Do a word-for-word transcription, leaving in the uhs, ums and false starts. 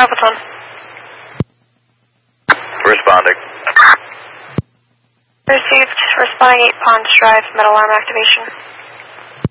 Bravoton. Responding. Received. Responding eight Ponds Drive, metal arm activation.